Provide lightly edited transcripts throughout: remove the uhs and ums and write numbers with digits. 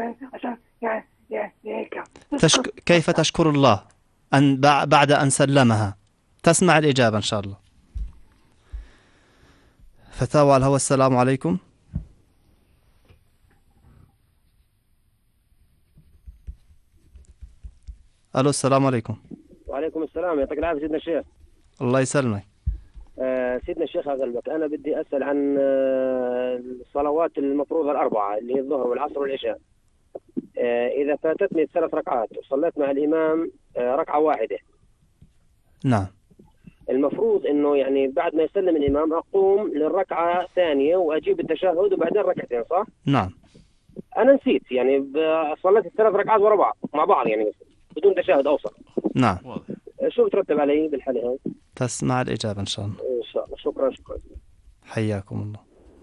عشان يعني هيك. كيف تشكر الله أن بعد أن سلمها؟ تسمع الإجابة إن شاء الله. فتاوى على الهواء. السلام عليكم. ألو، السلام عليكم. وعليكم السلام، يعطيك العافية سيدنا الشيخ. الله يسلمك. سيدنا الشيخ أغلبك، أنا بدي أسأل عن الصلوات المفروضة الأربعة اللي هي الظهر والعصر والعشاء. إذا فاتتني الثلاث ركعات وصليت مع الإمام ركعة واحدة، نعم. المفروض إنه يعني بعد ما يسلم الإمام أقوم للركعة الثانية وأجيب التشهد وبعدين ركعتين، صح؟ نعم. أنا نسيت يعني صليت الثلاث ركعات ورا بعض مع بعض يعني بدون تشهد أوصل. نعم. شو بترتب علي بالحالة هاي؟ تسمع الإجابة إن شاء الله. إن شاء الله. شكرا. حياكم الله.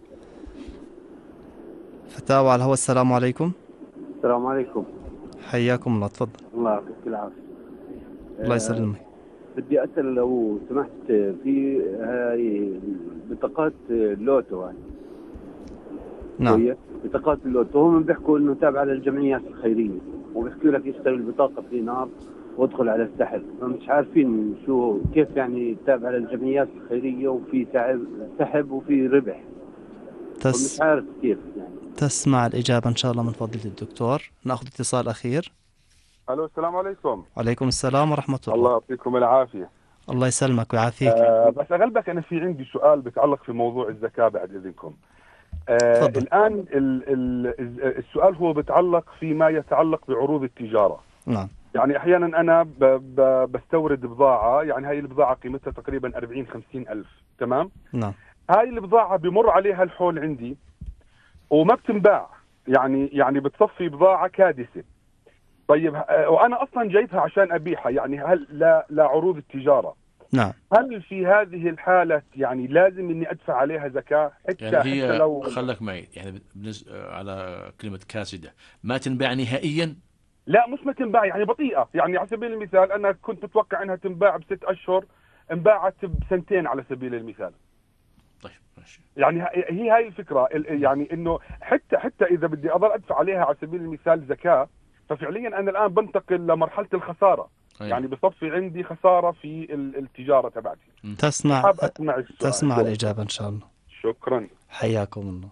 فتاوى على الهواء. السلام عليكم. السلام عليكم. حياكم الله، تفضل. الله يعطيك العافية. الله يسلمك. بدي أسأل لو سمحت في هاي بطاقات اللوتو هاي. نعم. بطاقات اللوتو هم بيحكوا إنه تابعة للجمعيات الخيرية، وبيحكوا لك اشتري البطاقة بدينار وادخل على السحب، فمش عارفين شو كيف يعني تابعة للجمعيات الخيرية وفي سحب وفي ربح، مش عارف كيف يعني. تسمع الإجابة إن شاء الله من فضيلة الدكتور. نأخذ اتصال أخير. الو، السلام عليكم. وعليكم السلام ورحمة الله. الله يعطيكم العافية. الله يسلمك ويعافيك. بس أغلبك أنا في عندي سؤال بيتعلق في موضوع الزكاة بعد إذنكم. تفضل. الآن السؤال هو بيتعلق فيما يتعلق بعروض التجارة. نعم. يعني أحيانا أنا بستورد بضاعة، يعني هاي البضاعة قيمتها تقريبا 40-50 ألف، تمام؟ نعم. هاي البضاعة بمر عليها الحول عندي وما بتنباع، يعني بتصفي بضاعة كادسة. طيب وأنا أصلا جايبها عشان أبيعها، يعني هل لا عروض التجارة. نعم. هل في هذه الحالة يعني لازم إني أدفع عليها زكاة؟ يعني هي لو خلك معي يعني على كلمة كاسدة ما تنباع نهائيا؟ لا، مش ما تنباع، يعني بطيئة. يعني على سبيل المثال أنا كنت أتوقع أنها تنباع ب6 أشهر، انباعت ب2 على سبيل المثال. طيب ماشي. يعني هي هاي الفكرة، يعني إنه حتى إذا بدي أظل أدفع عليها على سبيل المثال زكاة، ففعليا أنا الآن بنتقل لمرحلة الخسارة. يعني بصفي عندي خسارة في التجارة تبعتي. تسمع الإجابة إن شاء الله. شكرا. حياكم الله.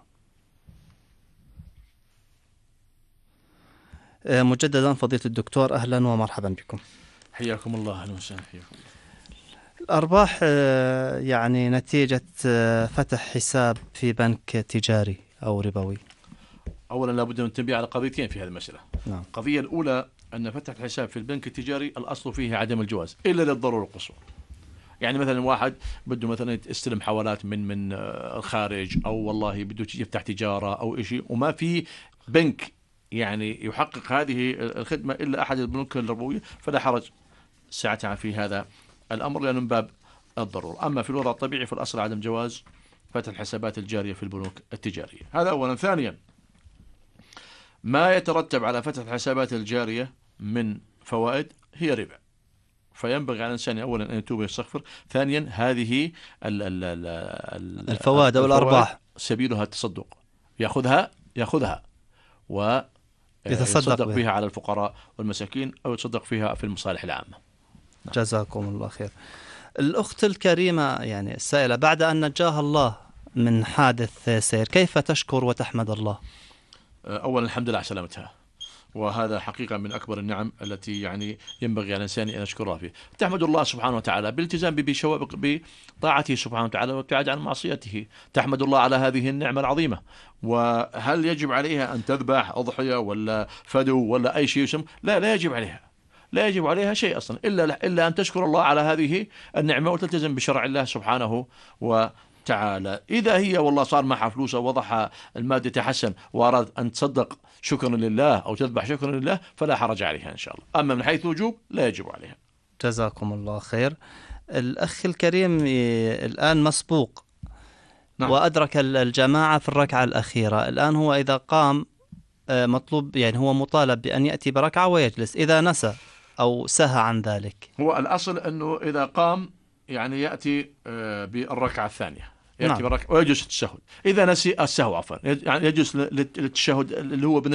مجددا فضيلة الدكتور، أهلا ومرحبا بكم. حياكم الله. أهلا وسهلا. حياكم الله. الأرباح يعني نتيجة فتح حساب في بنك تجاري أو ربوي. أولا لابد من التنبيه على قضيتين في هذه المسألة. نعم. القضية الأولى أن فتح الحساب في البنك التجاري الأصل فيه عدم الجواز إلا للضرورة القصوى. يعني مثلا واحد بده مثلا يستلم حوالات من الخارج، أو والله بده يفتح تجارة أو شيء وما في بنك يعني يحقق هذه الخدمة إلا أحد البنوك الربوية، فلا حرج ساعتها في هذا الأمر لأنه من باب الضرورة. أما في الوضع الطبيعي فالأصل عدم جواز فتح الحسابات الجارية في البنوك التجارية. هذا أولا. ثانيا، ما يترتب على فتح الحسابات الجارية من فوائد هي ربا، فينبغي على الإنسان أولا أن يتوب ويستغفر. ثانيا، هذه الفوائد أو الأرباح سبيلها التصدق، يأخذها ويتصدق بها على الفقراء والمساكين أو يتصدق فيها في المصالح العامة. جزاكم الله خير. الأخت الكريمة يعني السائلة، بعد أن نجاها الله من حادث سير كيف تشكر وتحمد الله؟ أولا الحمد لله على سلامتها، وهذا حقيقة من أكبر النعم التي يعني ينبغي على الإنسان أن يشكرها فيه. تحمد الله سبحانه وتعالى بالالتزام بطاعته سبحانه وتعالى وابتعاد عن معصيته. تحمد الله على هذه النعمة العظيمة. وهل يجب عليها أن تذبح أضحية ولا فدو ولا أي شيء يسمى؟ لا يجب عليها. لا يجب عليها شيء أصلا إلا أن تشكر الله على هذه النعمة وتلتزم بشرع الله سبحانه وتعالى. إذا هي والله صار معها فلوس ووضعها المادة يتحسن وأراد أن تصدق شكرا لله أو تذبح شكرا لله فلا حرج عليها إن شاء الله. أما من حيث وجوب لا يجب عليها. جزاكم الله خير. الأخ الكريم الآن مسبوق. نعم. وأدرك الجماعة في الركعة الأخيرة. الآن هو إذا قام مطلوب يعني هو مطالب بأن يأتي بركعة ويجلس. إذا نسى أو سهى عن ذلك، هو الأصل أنه إذا قام يعني يأتي بالركعة الثانية، يأتي بالركعة ويجلس التشهد. إذا نسي السهو عفوا يعني يجلس للتشهد اللي هو